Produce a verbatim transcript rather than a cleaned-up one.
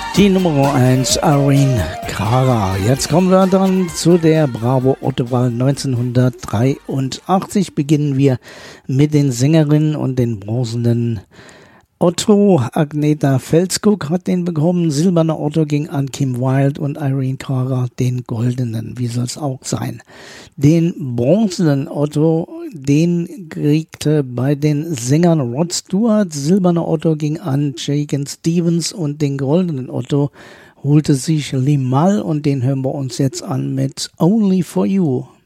Die Nummer eins, Irene Cara. Jetzt kommen wir dann zu der Bravo Otto-Wahl neunzehnhundertdreiundachtzig. Beginnen wir mit den Sängerinnen und den bronzenen Otto. Agneta Felskog hat den bekommen. Silberner Otto ging an Kim Wilde und Irene Cara den goldenen. Wie soll es auch sein? Den bronzenen Otto, den kriegte bei den Sängern Rod Stewart. Silberner Otto ging an Shakin' Stevens und den goldenen Otto holte sich Limahl und den hören wir uns jetzt an mit Only for You.